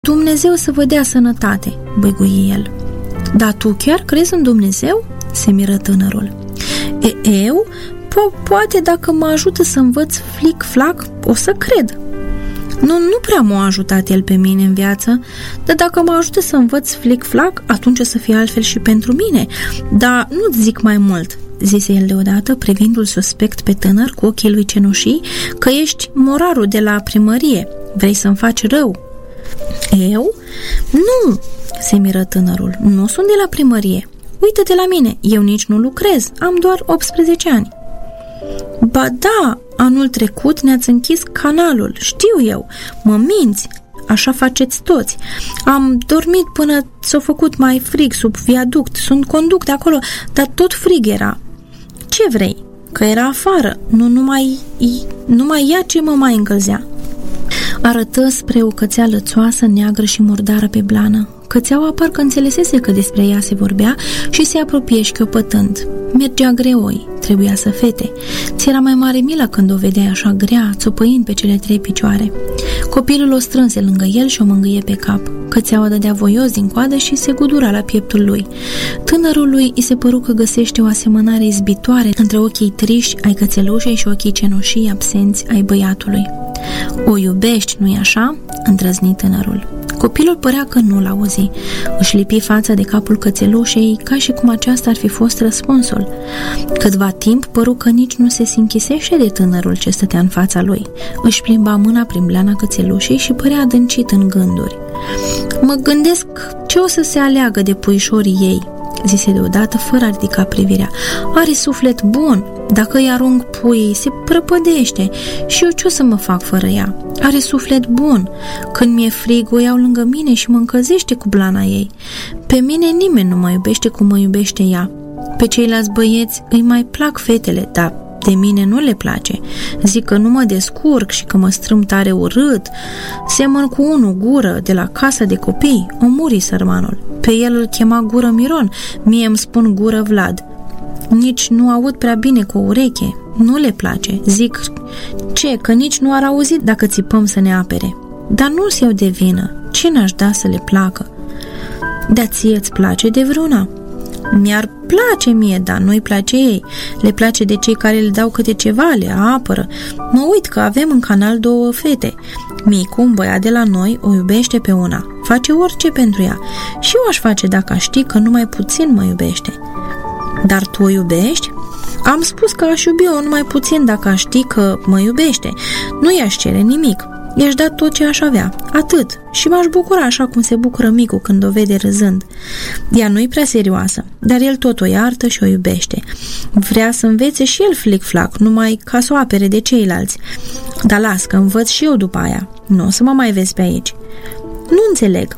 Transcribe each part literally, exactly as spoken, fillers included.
Dumnezeu să vă dea sănătate, băgui el. Dar tu chiar crezi în Dumnezeu? Se miră tânărul. E, eu? Po- poate dacă mă ajută să învăț flic-flac, o să cred. Nu, nu prea m-a ajutat el pe mine în viață, dar dacă mă ajută să învăț flic-flac, atunci o să fie altfel și pentru mine. Dar nu-ți zic mai mult, zise el deodată, privindu-l suspect pe tânăr cu ochii lui cenușii, că ești morarul de la primărie. Vrei să-mi faci rău? Eu? Nu, se miră tânărul, nu sunt de la primărie. Uită-te la mine, eu nici nu lucrez, am doar optsprezece ani. Ba da, anul trecut ne-ați închis canalul, știu eu, mă minți, așa faceți toți. Am dormit până s-a făcut mai frig sub viaduct, sunt conduct de acolo, dar tot frig era. Ce vrei? Că era afară, nu numai, numai ea ce mă mai încălzea. Arătă spre o cățea lățoasă, neagră și murdară pe blană. Cățeaua parcă înțelesese că despre ea se vorbea și se apropie șchiopătând. Mergea greoi, trebuia să fete. Ți era mai mare milă când o vedeai așa grea, țopăind pe cele trei picioare. Copilul o strânse lângă el și o mângâie pe cap. Cățeaua dădea voios din coadă și se gudura la pieptul lui. Tânărului îi se păru că găsește o asemănare izbitoare între ochii triși ai cățelușei și ochii cenușii absenți ai băiatului. O iubești, nu-i așa? Îndrăzni tânărul. Copilul părea că nu l-auzi. Își lipi fața de capul cățelușei ca și cum aceasta ar fi fost răspunsul. Câtva timp păru că nici nu se sinchisește de tânărul ce stătea în fața lui. Își plimba mâna prin bleana cățelușei și părea adâncit în gânduri. Mă gândesc ce o să se aleagă de puișorii ei, zise deodată fără a ridica privirea. Are suflet bun, dacă îi arunc puii, se prăpădește și eu ce o să mă fac fără ea? Are suflet bun, când mi-e frig o iau lângă mine și mă încălzește cu blana ei. Pe mine nimeni nu mă iubește cum mă iubește ea. Pe ceilalți băieți îi mai plac fetele, dar de mine nu le place. Zic că nu mă descurc și că mă strâm tare urât. Semăn cu unul gură de la casa de copii, o muri sărmanul. Pe el îl chema Gură Miron, mie îmi spun Gură Vlad. Nici nu aud prea bine cu o ureche, nu le place. Zic, ce, că nici nu ar auzi dacă țipăm să ne apere. Dar nu-ți iau de vină, ce n-aș da să le placă? Dar ție îți place de vreuna? Mi-ar place mie, dar nu-i place ei. Le place de cei care le dau câte ceva, le apără. Mă uit că avem în canal două fete. Micu, un băiat de la noi, o iubește pe una. Face orice pentru ea. Și eu aș face dacă aș ști că numai puțin mă iubește. Dar tu o iubești? Am spus că aș iubi-o numai puțin dacă aș ști că mă iubește. Nu i-aș cere nimic. I-aș da tot ce aș avea, atât, și m-aș bucura așa cum se bucură Micu când o vede râzând. Ea nu-i prea serioasă, dar el tot o iartă și o iubește. Vrea să învețe și el flic-flac, numai ca să o apere de ceilalți. Dar las că învăț și eu după aia, nu o să mă mai vezi pe aici. Nu înțeleg.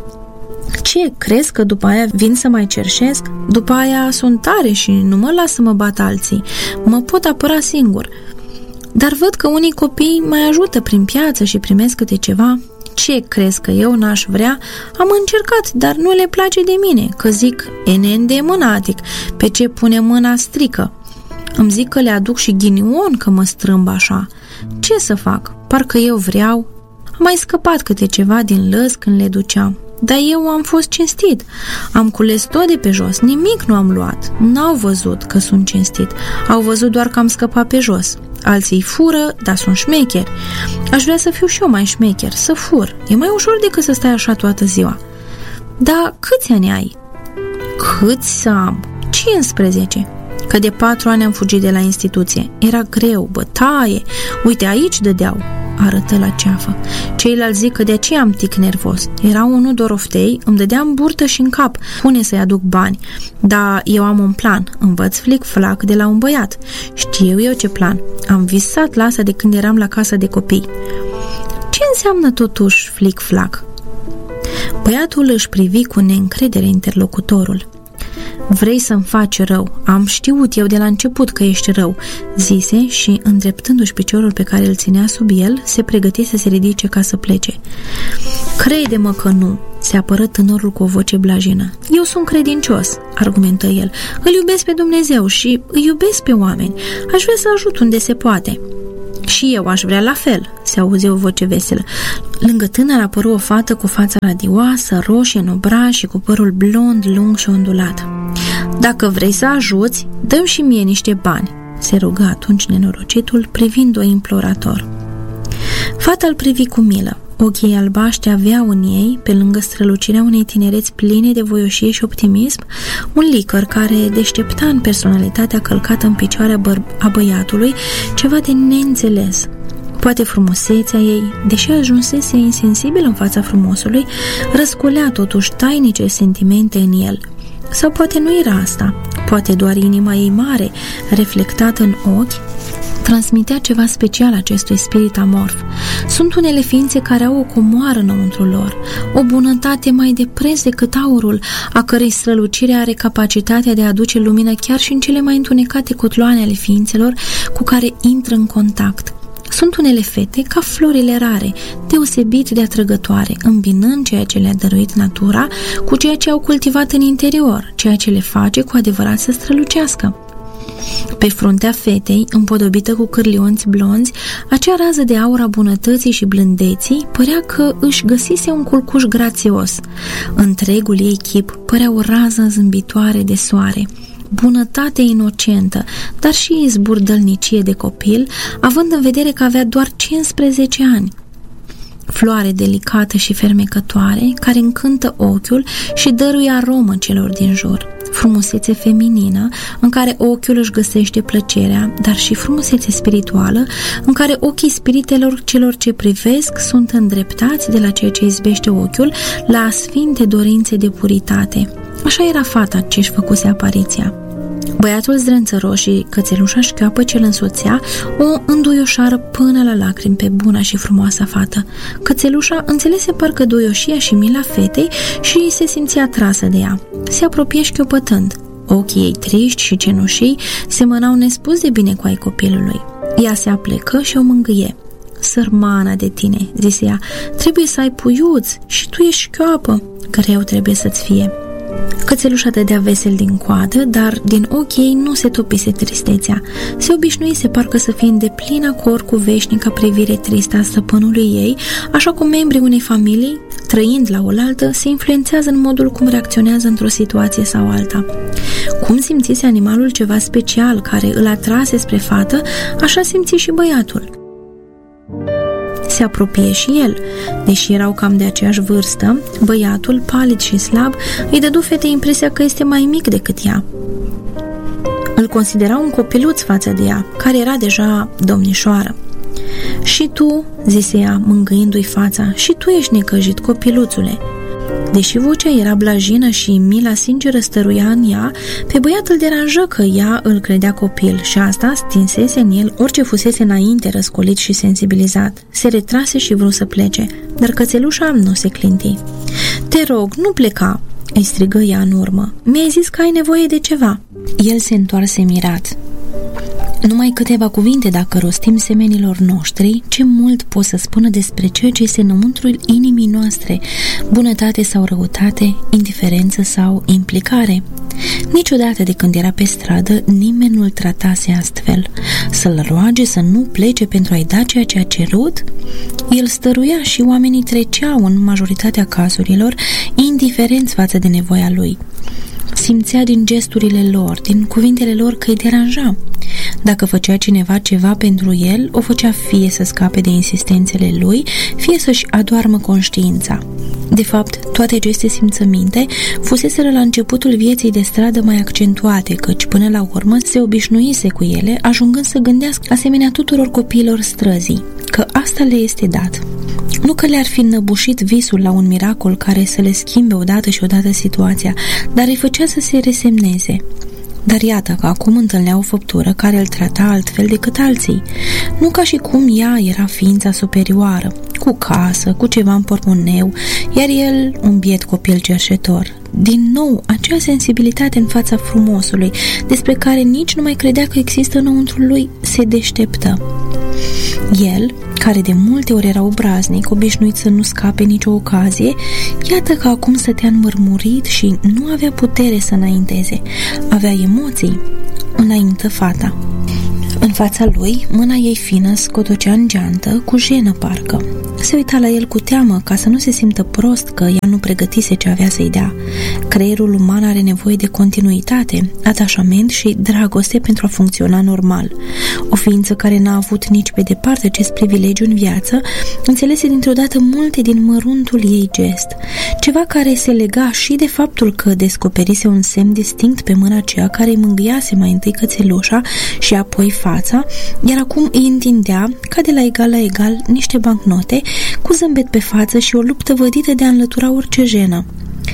Ce, crezi că după aia vin să mai cerșesc? După aia sunt tare și nu mă las să mă bat alții. Mă pot apăra singur. Dar văd că unii copii mai ajută prin piață și primesc câte ceva. Ce crezi că eu n-aș vrea? Am încercat, dar nu le place de mine, că zic, e neîndemânatic, pe ce pune mâna strică. Îmi zic că le aduc și ghinion că mă strâmb așa. Ce să fac? Parcă eu vreau. Am mai scăpat câte ceva din lăs când le duceam. Dar eu am fost cinstit. Am cules tot de pe jos, nimic nu am luat. N-au văzut că sunt cinstit. Au văzut doar că am scăpat pe jos. Alții fură, dar sunt șmecheri. Aș vrea să fiu și eu mai șmecher, să fur. E mai ușor decât să stai așa toată ziua. Dar câți ani ai? Câți să am? cincisprezece. Că de patru ani am fugit de la instituție. Era greu, bătaie. Uite, aici dădeau. Arătă la ceafă. Ceilalți zic că de aceea am tic nervos. Era unul doroftei, îmi dădea în burtă și în cap. Pune să-i aduc bani. Dar eu am un plan. Învăț flic-flac de la un băiat. Știu eu ce plan. Am visat la asta de când eram la casa de copii. Ce înseamnă totuși flic-flac? Băiatul își privi cu neîncredere interlocutorul. Vrei să-mi faci rău. Am știut eu de la început că ești rău, zise și, îndreptându-și piciorul pe care îl ținea sub el, se pregăti să se ridice ca să plece. Crede-mă că nu, se apără tânărul cu o voce blajină. Eu sunt credincios, argumentă el. Îl iubesc pe Dumnezeu și îi iubesc pe oameni. Aș vrea să ajut unde se poate. Și eu aș vrea la fel, se auzi o voce veselă. Lângă tânăr apăru o fată cu fața radioasă, roșie în obraj și cu părul blond, lung și ondulat. Dacă vrei să ajuți, dă-mi și mie niște bani, se rugă atunci nenorocitul, privind-o implorator. Fata îl privi cu milă. Ochii albaștri aveau în ei, pe lângă strălucirea unei tinereți pline de voioșie și optimism, un licăr care deștepta în personalitatea călcată în picioare a băiatului ceva de neînțeles. Poate frumusețea ei, deși ajunsese insensibil în fața frumosului, răsculea totuși tainice sentimente în el. Sau poate nu era asta, poate doar inima ei mare, reflectată în ochi, transmitea ceva special acestui spirit amorf. Sunt unele ființe care au o comoară înăuntru lor, o bunătate mai de preț decât aurul, a cărei strălucire are capacitatea de a aduce lumină chiar și în cele mai întunecate cotloane ale ființelor cu care intră în contact. Sunt unele fete ca florile rare, deosebit de atrăgătoare, îmbinând ceea ce le-a dăruit natura cu ceea ce au cultivat în interior, ceea ce le face cu adevărat să strălucească. Pe fruntea fetei, împodobită cu cârlionți blonzi, acea rază de aur a bunătății și blândeții părea că își găsise un culcuș grațios. Întregul ei chip părea o rază zâmbitoare de soare, bunătate inocentă, dar și zburdălnicie de copil, având în vedere că avea doar cincisprezece ani. Floare delicată și fermecătoare, care încântă ochiul și dăruie aromă celor din jur. Frumusețe feminină, în care ochiul își găsește plăcerea, dar și frumusețe spirituală, în care ochii spiritelor celor ce privesc sunt îndreptați de la ceea ce izbește ochiul la sfinte dorințe de puritate. Așa era fata ce-și făcuse apariția. Băiatul zdrențăros și cățelușa șchioapă ce îl însoțea o înduioșară până la lacrimi pe buna și frumoasa fată. Cățelușa înțelese parcă duioșia și mila fetei și se simțea atrasă de ea. Se apropie șchiopătând. Ochii ei triști și cenușii semănau nespus de bine cu ai copilului. Ea se aplecă și o mângâie. Sărmana de tine, zise ea, trebuie să ai puiuți și tu ești șchioapă. Greu trebuie să-ți fie. Cățelușa dădea vesel din coadă, dar din ochii ei nu se topise tristețea. Se obișnuise parcă să fie în deplină acord cu veșnica privire tristă a stăpânului ei, așa cum membrii unei familii, trăind la oaltă, se influențează în modul cum reacționează într-o situație sau alta. Cum simțise animalul ceva special care îl atrase spre fată, așa simți și băiatul. Se apropie și el. Deși erau cam de aceeași vârstă, băiatul, palid și slab, îi dădu fetei impresia că este mai mic decât ea. Îl considera un copiluț față de ea, care era deja domnișoară. Și tu, zise ea, mângâindu-i fața, și tu ești necăjit, copiluțule. Deși vocea era blajină și mila sinceră stăruia în ea, pe băiat îl deranjă că ea îl credea copil și asta stinsese în el orice fusese înainte răscolit și sensibilizat. Se retrase și vrut să plece, dar cățelușa nu se clinti. Te rog, nu pleca, îi strigă ea în urmă. Mi-ai zis că ai nevoie de ceva. El se întoarse mirat. Numai câteva cuvinte dacă rostim semenilor noștri, ce mult pot să spună despre ceea ce este înăuntrul inimii noastre, bunătate sau răutate, indiferență sau implicare. Niciodată de când era pe stradă, nimeni nu-l tratase astfel. Să-l roage să nu plece pentru a-i da ceea ce a cerut? El stăruia și oamenii treceau în majoritatea cazurilor, indiferenți față de nevoia lui. Simțea din gesturile lor, din cuvintele lor că îi deranja. Dacă făcea cineva ceva pentru el, o făcea fie să scape de insistențele lui, fie să-și adoarmă conștiința. De fapt, toate aceste simțăminte fuseseră la începutul vieții de stradă mai accentuate, căci până la urmă se obișnuise cu ele, ajungând să gândească asemenea tuturor copiilor străzii, că asta le este dat. Nu că le-ar fi înnăbușit visul la un miracol care să le schimbe odată și odată situația, dar îi făcea să se resemneze. Dar iată că acum întâlnea o făptură care îl trata altfel decât alții. Nu ca și cum ea era ființa superioară, cu casă, cu ceva în portmoneu, iar el un biet copil cerșetor. Din nou, acea sensibilitate în fața frumosului, despre care nici nu mai credea că există înăuntru lui, se deșteptă. El, care de multe ori era obraznic, obișnuit să nu scape nicio ocazie, iată că acum stătea înmărmurit și nu avea putere să înainteze. Avea emoții. Înaintă fata. În fața lui, mâna ei fină scotocea în geantă, cu jenă parcă. Se uita la el cu teamă, ca să nu se simtă prost că ea nu pregătise ce avea să-i dea. Creierul uman are nevoie de continuitate, atașament și dragoste pentru a funcționa normal. O ființă care n-a avut nici pe departe acest privilegiu în viață, înțelese dintr-o dată multe din măruntul ei gest. Ceva care se lega și de faptul că descoperise un semn distinct pe mâna aceea care îi mângâiase mai întâi cățelușa și apoi fața, iar acum îi întindea, ca de la egal la egal, niște bancnote, cu zâmbet pe față și o luptă vădită de a înlătura orice jenă.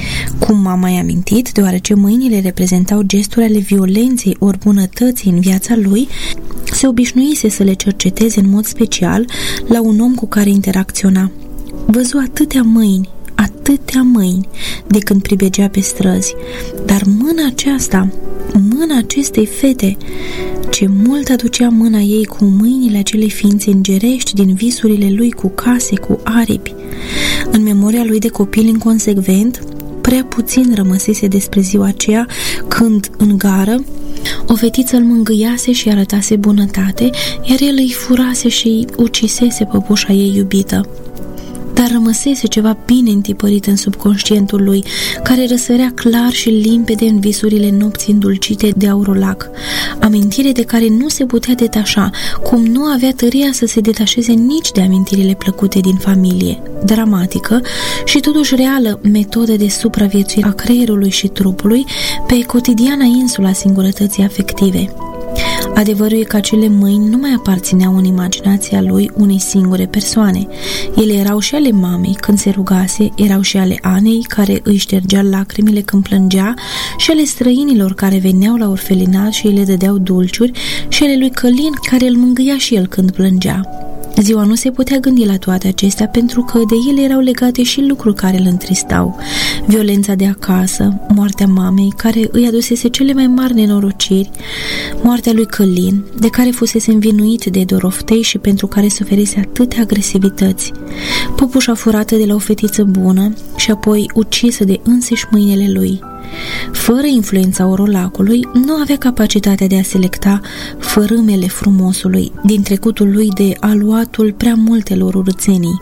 Cum m-am mai amintit, deoarece mâinile reprezentau gesturi ale violenței ori bunătății în viața lui, se obișnuise să le cerceteze în mod special la un om cu care interacționa. Văzu atâtea mâini, atâtea mâini, de când pribegea pe străzi, dar mâna aceasta, mâna acestei fete, ce mult aducea mâna ei cu mâinile acelei ființe îngerești din visurile lui, cu case, cu aripi. În memoria lui de copil inconsecvent, prea puțin rămăsese despre ziua aceea când, în gară, o fetiță îl mângâiase și arătase bunătate, iar el îi furase și îi ucisese păpușa ei iubită. Dar rămăsese ceva bine întipărit în subconștientul lui, care răsărea clar și limpede în visurile nopții îndulcite de Aurolac, amintire de care nu se putea detașa, cum nu avea tăria să se detașeze nici de amintirile plăcute din familie. Dramatică și totuși reală metodă de supraviețuire a creierului și trupului pe cotidiana insula singurătății afective. Adevărul e că acele mâini nu mai aparțineau în imaginația lui unei singure persoane. Ele erau și ale mamei când se rugase, erau și ale Anei care îi ștergea lacrimile când plângea, și ale străinilor care veneau la orfelinat și îi le dădeau dulciuri, și ale lui Călin care îl mângâia și el când plângea. Ziua nu se putea gândi la toate acestea pentru că de ele erau legate și lucruri care îl întristau. Violența de acasă, moartea mamei care îi adusese cele mai mari nenorociri, moartea lui Călin, de care fusese învinuit de Doroftei și pentru care suferise atâtea agresivități, păpușa furată de la o fetiță bună și apoi ucisă de înseși mâinile lui. Fără influența Aurolacului, nu avea capacitatea de a selecta fărâmele frumosului din trecutul lui de aluatul prea multelor urățenii.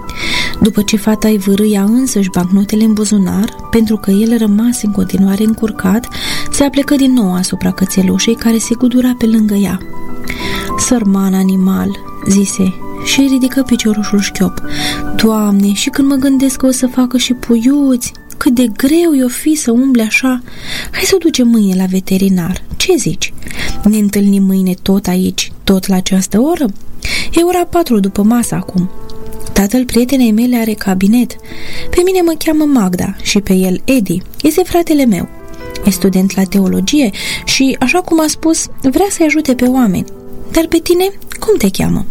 După ce fata îi vârâia însăși bancnotele în buzunar, pentru că el rămase în continuare încurcat, se aplecă din nou asupra cățelușei care se gudura pe lângă ea. "Sărman animal," zise, și îi ridică piciorușul șchiop. "Doamne, și când mă gândesc că o să facă și puiuți, cât de greu i-o fi să umble așa. Hai să o ducem mâine la veterinar. Ce zici? Ne întâlnim mâine tot aici, tot la această oră? E ora patru după masă acum. Tatăl prietenei mele are cabinet. Pe mine mă cheamă Magda și pe el Edi. Este fratele meu. E student la teologie și, așa cum a spus, vrea să-i ajute pe oameni. Dar pe tine, cum te cheamă?"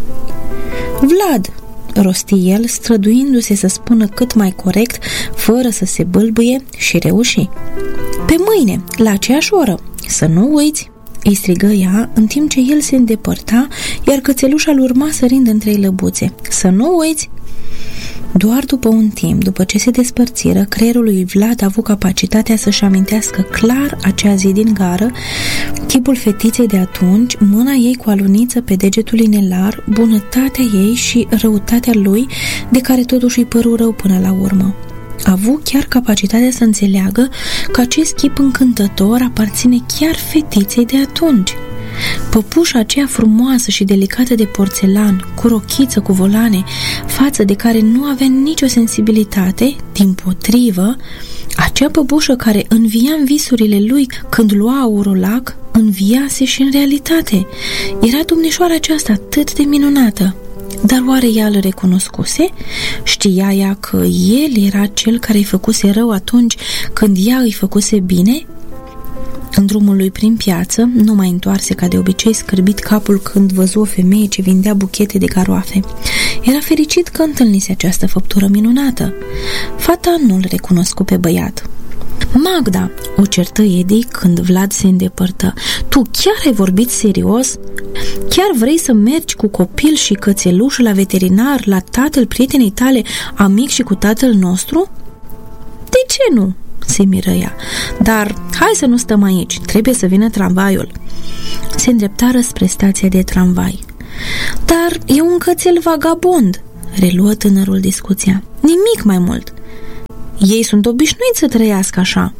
"Vlad," rosti el, străduindu-se să spună cât mai corect, fără să se bâlbâie, și reuși. "Pe mâine, la aceeași oră. Să nu uiți," îi strigă ea, în timp ce el se îndepărta, iar cățelușa-l urma sărind între ei lăbuțe. "Să nu uiți." Doar după un timp, după ce se despărțiră, creierul lui Vlad a avut capacitatea să-și amintească clar acea zi din gară, chipul fetiței de atunci, mâna ei cu aluniță pe degetul inelar, bunătatea ei și răutatea lui, de care totuși îi păru rău până la urmă. A avut chiar capacitatea să înțeleagă că acest chip încântător aparține chiar fetiței de atunci. Păpușa aceea frumoasă și delicată de porțelan, cu rochiță cu volane, față de care nu avea nicio sensibilitate, dimpotrivă, acea păpușă care învia în visurile lui când lua Aurolac, înviase și în realitate. Era domnișoara aceasta atât de minunată. Dar oare ea îl recunoscuse? Știa ea că el era cel care îi făcuse rău atunci când ea îi făcuse bine? În drumul lui prin piață, nu mai întoarse ca de obicei, scârbit capul când văzu o femeie ce vindea buchete de garoafe. Era fericit că întâlnise această făptură minunată. Fata nu-l recunoscu pe băiat. "Magda," o certă Edi când Vlad se îndepărtă, "tu chiar ai vorbit serios? Chiar vrei să mergi cu copil și cățelușul la veterinar, la tatăl prietenei tale, amic și cu tatăl nostru?" "De ce nu?" se miră ea. "Dar hai să nu stăm aici, trebuie să vină tramvaiul." Se îndreptară spre stația de tramvai. Dar e un cățel vagabond, reluă tânărul discuția. Nimic mai mult. Ei sunt obișnuiți să trăiască așa.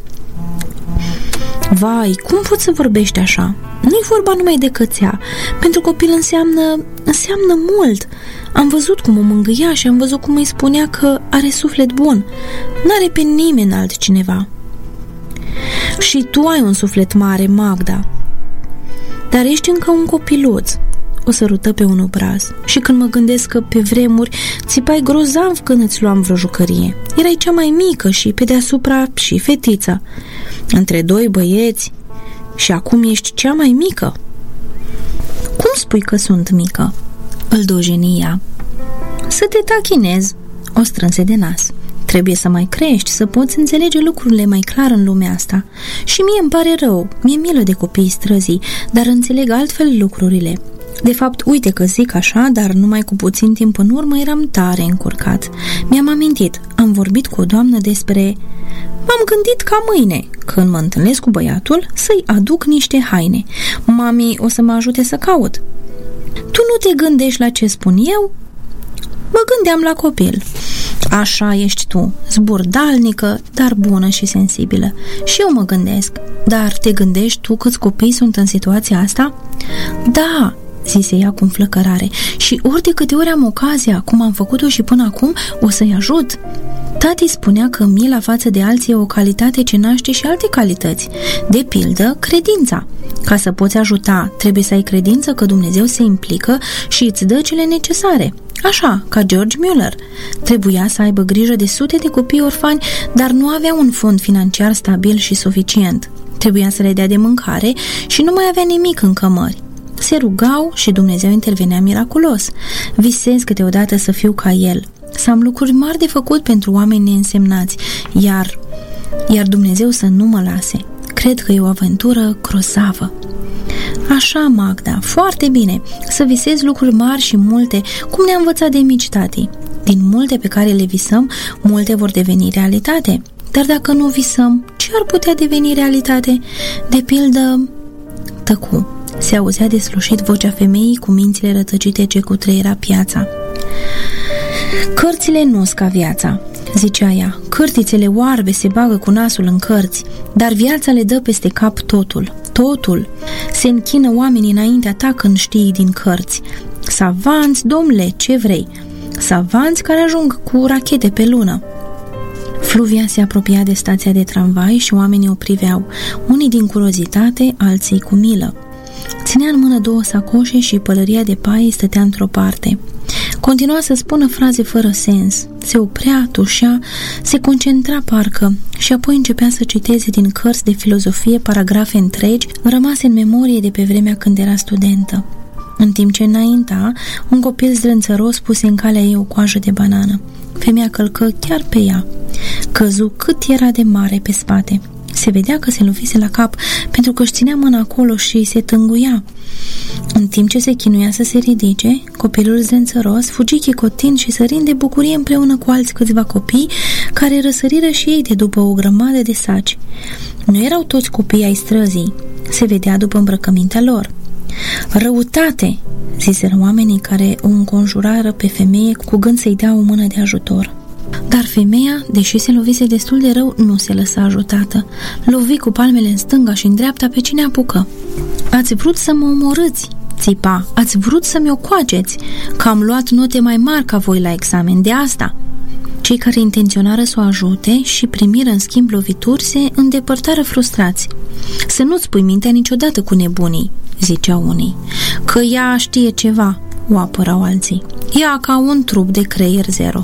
Vai, cum poți să vorbești așa? Nu-i vorba numai de cățea. Pentru copil înseamnă, înseamnă mult. Am văzut cum o mângâia și am văzut cum îi spunea că are suflet bun. N-are pe nimeni altcineva. Și tu ai un suflet mare, Magda. Dar ești încă un copiluț. O sărută pe un obraz. Și când mă gândesc că pe vremuri țipai grozav când îți luam vreo jucărie. Erai cea mai mică și pe deasupra și fetița. Între doi băieți. Și acum ești cea mai mică. Cum spui că sunt mică? Îl dojeni ea. Să te tachinez. O strânse de nas. Trebuie să mai crești, să poți înțelege lucrurile mai clar în lumea asta. Și mie îmi pare rău, mi-e milă de copiii străzii, dar înțeleg altfel lucrurile. De fapt, uite că zic așa, dar numai cu puțin timp în urmă eram tare încurcat. Mi-am amintit, am vorbit cu o doamnă despre... M-am gândit ca mâine, când mă întâlnesc cu băiatul, să-i aduc niște haine. Mami o să mă ajute să caut. Tu nu te gândești la ce spun eu? Mă gândeam la copil. Așa ești tu, zburdalnică, dar bună și sensibilă. Și eu mă gândesc. Dar te gândești tu câți copii sunt în situația asta? Da, zise ea cu înflăcărare. Și ori de câte ori am ocazia, cum am făcut-o și până acum, o să-i ajut. Tati spunea că mila față de alții e o calitate ce naște și alte calități. De pildă, credința. Ca să poți ajuta, trebuie să ai credință că Dumnezeu se implică și îți dă cele necesare. Așa, ca George Mueller. Trebuia să aibă grijă de sute de copii orfani, dar nu avea un fond financiar stabil și suficient. Trebuia să le dea de mâncare și nu mai avea nimic în cămări. Se rugau și Dumnezeu intervenea miraculos. Visez câteodată să fiu ca el. Să am lucruri mari de făcut pentru oameni neînsemnați, iar, iar Dumnezeu să nu mă lase. Cred că e o aventură grozavă. Așa, Magda, foarte bine, să visezi lucruri mari și multe, cum ne-a învățat de mici tati. Din multe pe care le visăm, multe vor deveni realitate. Dar dacă nu visăm, ce ar putea deveni realitate? De pildă... Tăcu. Se auzea deslușit vocea femeii cu mințile rătăcite ce cutreiera piața. Cărțile nu-s ca viața, zicea ea. Cârtițele oarbe se bagă cu nasul în cărți, dar viața le dă peste cap totul. Totul. Se închină oamenii înaintea ta când știi din cărți. Savanți, domnule, ce vrei? Savanți care ajung cu rachete pe lună. Fluvia se apropia de stația de tramvai și oamenii o priveau, unii din curiozitate, alții cu milă. Ținea în mână două sacoșe și pălăria de paie stătea într-o parte. Continua să spună fraze fără sens. Se oprea, tușea, se concentra parcă și apoi începea să citeze din cărți de filozofie paragrafe întregi rămase în memorie de pe vremea când era studentă. În timp ce înainta, un copil zdrânțăros puse în calea ei o coajă de banană. Femeia călcă chiar pe ea. Căzu cât era de mare pe spate. Se vedea că se lovise la cap pentru că își ținea mâna acolo și se tânguia. În timp ce se chinuia să se ridice, copilul zdrențăros fugi chicotind și sărind de bucurie împreună cu alți câțiva copii care răsăriră și ei de după o grămadă de saci. Nu erau toți copii ai străzii. Se vedea după îmbrăcămintea lor. Răutate, ziseră oamenii care o înconjurară pe femeie cu gând să-i dea o mână de ajutor. Dar femeia, deși se lovise destul de rău, nu se lăsa ajutată. Lovi cu palmele în stânga și în dreapta pe cine apucă. Ați vrut să mă omorâți, țipa, ați vrut să-mi o coaceți, că am luat note mai mari ca voi la examen, de asta. Cei care intenționară să o ajute și primiră în schimb lovituri se îndepărtară frustrați. Să nu-ți pui mintea niciodată cu nebunii, ziceau unii, că ea știe ceva, o apărau alții. Ea ca un trup de creier zero.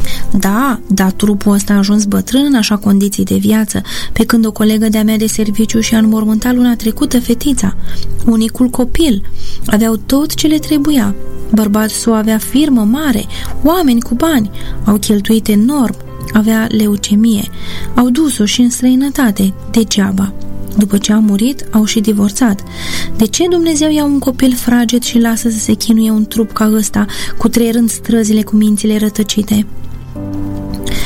Da, dar trupul ăsta a ajuns bătrân în așa condiții de viață, pe când o colegă de-a mea de serviciu și-a înmormântat luna trecută fetița, unicul copil. Aveau tot ce le trebuia. Bărbatul său avea firmă mare, oameni cu bani, au cheltuit enorm, avea leucemie, au dus-o și în străinătate, degeaba. După ce a murit, au și divorțat. De ce Dumnezeu ia un copil fraged și lasă să se chinuie un trup ca ăsta, cutreierând străzile cu mințile rătăcite? Femeia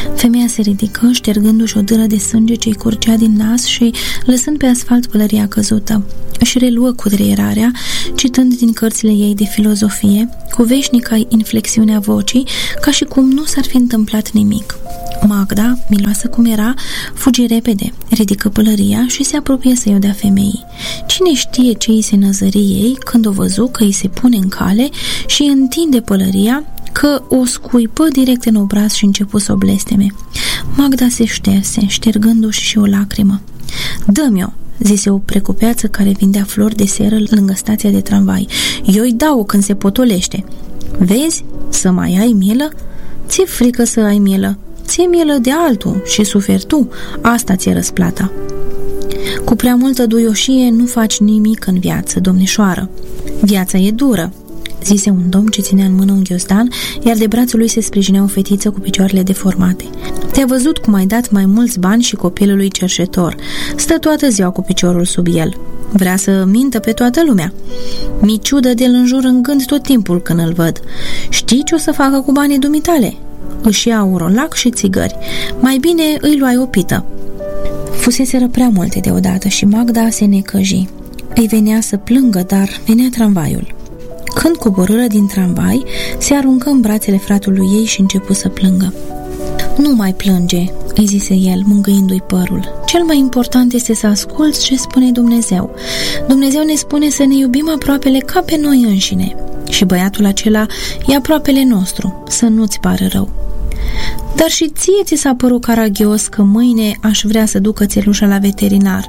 Femeia se ridică, ștergându-și o dâră de sânge ce-i curgea din nas și, lăsând pe asfalt pălăria căzută, își reluă cutreierarea, citând din cărțile ei de filozofie, cu veșnica inflexiunea vocii, ca și cum nu s-ar fi întâmplat nimic. Magda, miloasă cum era, fugi repede, ridică pălăria și se apropie să-i o dea femeii. Cine știe ce îi se năzări ei când o văzu că îi se pune în cale și întinde pălăria, că o scuipă direct în obraz și începu să o blesteme. Magda se șterse, ștergându-și și o lacrimă. "Dă-mi-o!" zise o precupeață care vindea flori de seră lângă stația de tramvai. "Eu-i dau când se potolește." "Vezi? Să mai ai milă? Ți-e frică să ai milă? Ți-e milă de altul și suferi tu. Asta ți-e răsplata." "Cu prea multă duioșie nu faci nimic în viață, domnișoară. Viața e dură," zise un domn ce ținea în mână un ghiozdan, iar de brațul lui se sprijinea o fetiță cu picioarele deformate. "Te-a văzut cum ai dat mai mulți bani și copilului cerșetor. Stă toată ziua cu piciorul sub el. Vrea să mintă pe toată lumea. Mi ciudă de-l înjur în gând tot timpul când îl văd. Știi ce o să facă cu banii dumitale? Își ia urolac și țigări. Mai bine îi luai o pită." Fuseseră prea multe deodată și Magda se necăji. Îi venea să plângă, dar venea tramvaiul. Când coborâră din tramvai, se aruncă în brațele fratului ei și începu să plângă. "Nu mai plânge," îi zise el, mângâindu-i părul. "Cel mai important este să asculți ce spune Dumnezeu. Dumnezeu ne spune să ne iubim aproapele ca pe noi înșine. Și băiatul acela e aproapele nostru, să nu-ți pară rău." "Dar și ție ți s-a părut caragios că mâine aș vrea să ducă țelușa la veterinar."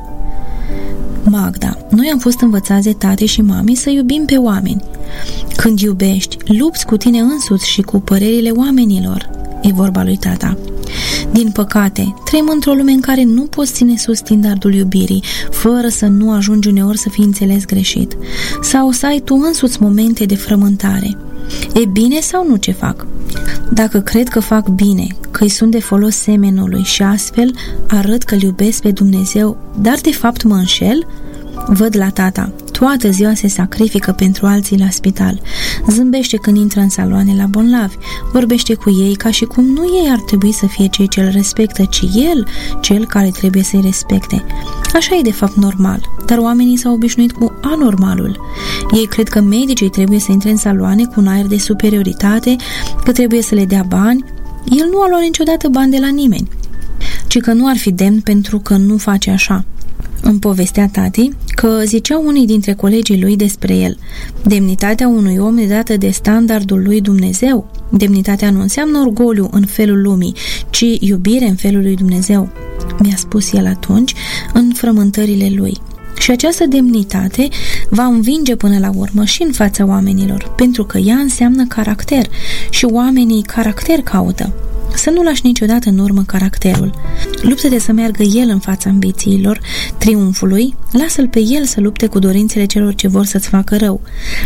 "Magda, noi am fost învățați de tate și mami să iubim pe oameni. Când iubești, lupți cu tine însuți și cu părerile oamenilor," e vorba lui tata. "Din păcate, trăim într-o lume în care nu poți ține sus standardul iubirii, fără să nu ajungi uneori să fii înțeles greșit, sau să ai tu însuți momente de frământare. E bine sau nu ce fac? Dacă cred că fac bine, că îi sunt de folos semenului și astfel arăt că îl iubesc pe Dumnezeu, dar de fapt mă înșel? Văd la tata, toată ziua se sacrifică pentru alții la spital, zâmbește când intră în saloane la bolnavi, vorbește cu ei ca și cum nu ei ar trebui să fie cei ce îl respectă, ci el cel care trebuie să-i respecte. Așa e de fapt normal, dar oamenii s-au obișnuit cu anormalul. Ei cred că medicii trebuie să intre în saloane cu un aer de superioritate, că trebuie să le dea bani. El nu a luat niciodată bani de la nimeni, ci că nu ar fi demn pentru că nu face așa. Îmi povestea tati că ziceau unii dintre colegii lui despre el: demnitatea unui om e dată de standardul lui Dumnezeu. Demnitatea nu înseamnă orgoliu în felul lumii, ci iubire în felul lui Dumnezeu, mi-a spus el atunci în frământările lui. Și această demnitate va învinge până la urmă și în fața oamenilor, pentru că ea înseamnă caracter și oamenii caracter caută. Să nu lași niciodată în urmă caracterul. Luptă-te să meargă el în fața ambițiilor, triumfului, lasă-l pe el să lupte cu dorințele celor ce vor să-ți facă rău.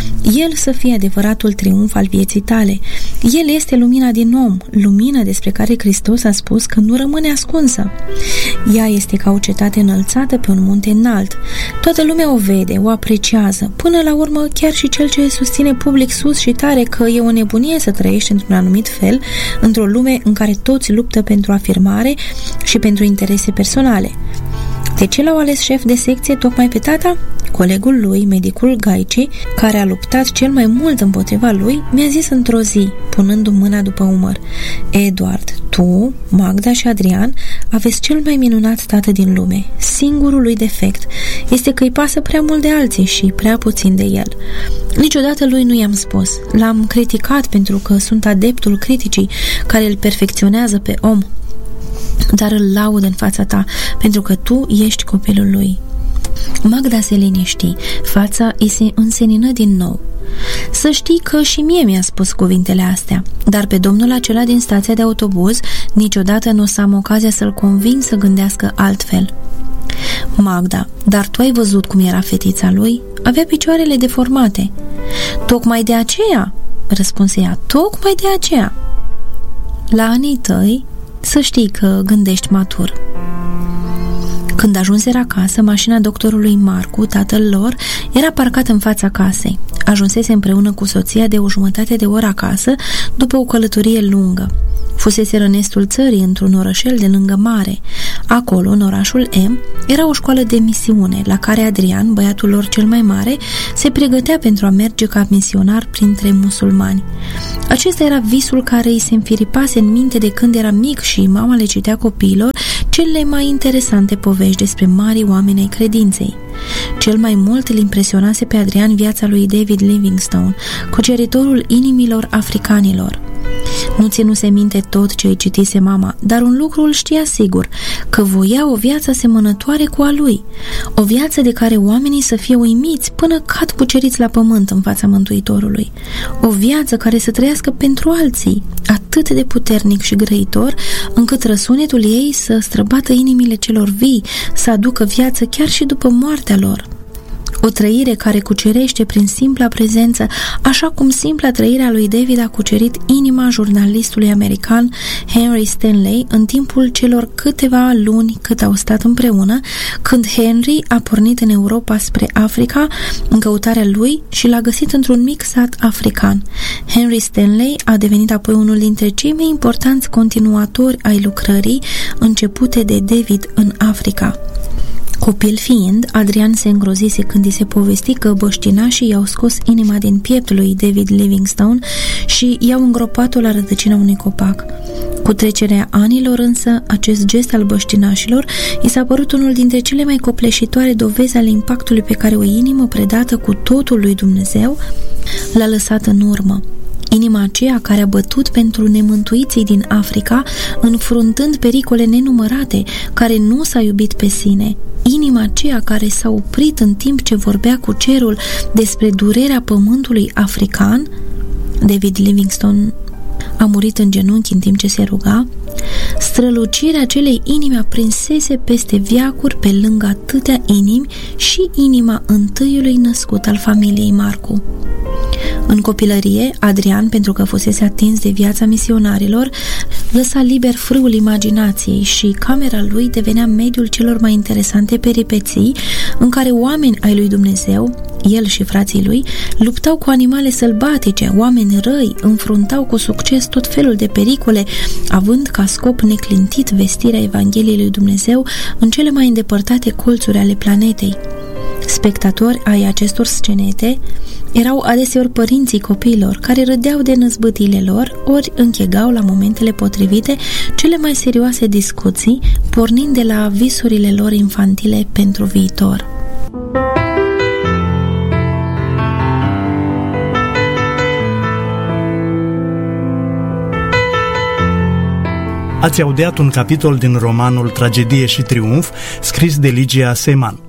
El să fie adevăratul triumf al vieții tale. El este lumina din om, lumina despre care Hristos a spus că nu rămâne ascunsă. Ea este ca o cetate înălțată pe un munte înalt. Toată lumea o vede, o apreciază. Până la urmă, chiar și cel ce susține public sus și tare că e o nebunie să trăiești într-un anumit fel, într-o lume în care toți luptă pentru afirmare și pentru interese personale. De ce l-au ales șef de secție tocmai pe tata? Colegul lui, medicul Gaici, care a luptat cel mai mult împotriva lui, mi-a zis într-o zi, punându-mi mâna după umăr: Eduard, tu, Magda și Adrian aveți cel mai minunat tată din lume. Singurul lui defect este că îi pasă prea mult de alții și prea puțin de el. Niciodată lui nu i-am spus. L-am criticat pentru că sunt adeptul criticii care îl perfecționează pe om, dar îl laud în fața ta pentru că tu ești copilul lui. Magda se liniști, fața îi se însenină din nou. Să știi că și mie mi-a spus cuvintele astea, dar pe domnul acela din stația de autobuz niciodată nu o să am ocazia să-l conving să gândească altfel. Magda, dar tu ai văzut cum era fetița lui? Avea picioarele deformate. Tocmai de aceea, răspunse ea, tocmai de aceea. La anii tăi, să știi că gândești matur. Când ajunseră acasă, mașina doctorului Marcu, tatăl lor, era parcată în fața casei. Ajunsese împreună cu soția de o jumătate de oră acasă, după o călătorie lungă. Fuseseră în estul țării, într-un orășel de lângă mare. Acolo, în orașul M, era o școală de misiune, la care Adrian, băiatul lor cel mai mare, se pregătea pentru a merge ca misionar printre musulmani. Acesta era visul care îi se înfiripase în minte de când era mic și mama le citea copiilor cele mai interesante povești despre mari oameni ai credinței. Cel mai mult îl impresionase pe Adrian viața lui David Livingstone, cuceritorul inimilor africanilor. Nu ținuse minte tot ce îi citise mama, dar un lucru îl știa sigur, că voia o viață asemănătoare cu a lui, o viață de care oamenii să fie uimiți până cad cuceriți la pământ în fața Mântuitorului, o viață care să trăiască pentru alții, atât de puternic și grăitor, încât răsunetul ei să străbată inimile celor vii, să aducă viață chiar și după moartea lor. O trăire care cucerește prin simpla prezență, așa cum simpla trăire a lui David a cucerit inima jurnalistului american Henry Stanley în timpul celor câteva luni cât au stat împreună, când Henry a pornit în Europa spre Africa în căutarea lui și l-a găsit într-un mic sat african. Henry Stanley a devenit apoi unul dintre cei mai importanți continuatori ai lucrării începute de David în Africa. Copil fiind, Adrian se îngrozise când i se povesti că băștinașii i-au scos inima din pieptul lui David Livingstone și i-au îngropat-o la rădăcina unui copac. Cu trecerea anilor însă, acest gest al băștinașilor i s-a părut unul dintre cele mai copleșitoare dovezi ale impactului pe care o inimă predată cu totul lui Dumnezeu l-a lăsat în urmă. Inima aceea care a bătut pentru nemântuiții din Africa, înfruntând pericole nenumărate, care nu s-a iubit pe sine. Inima aceea care s-a oprit în timp ce vorbea cu cerul despre durerea pământului african. David Livingstone a murit în genunchi în timp ce se ruga. Strălucirea acelei inimi aprinsese peste veacuri pe lângă atâtea inimi și inima întâiului născut al familiei Marcu. În copilărie, Adrian, pentru că fusese atins de viața misionarilor, lăsa liber frâul imaginației și camera lui devenea mediul celor mai interesante peripeții în care oameni ai lui Dumnezeu, el și frații lui, luptau cu animale sălbatice, oameni răi, înfruntau cu succes tot felul de pericole, având ca scop neclintit vestirea Evangheliei lui Dumnezeu în cele mai îndepărtate colțuri ale planetei. Spectatori ai acestor scenete erau adeseori părinții copiilor, care râdeau de năzbâtile lor, ori închegau la momentele potrivite cele mai serioase discuții, pornind de la visurile lor infantile pentru viitor. Ați audiat un capitol din romanul Tragedie și triumf, scris de Ligia Seman.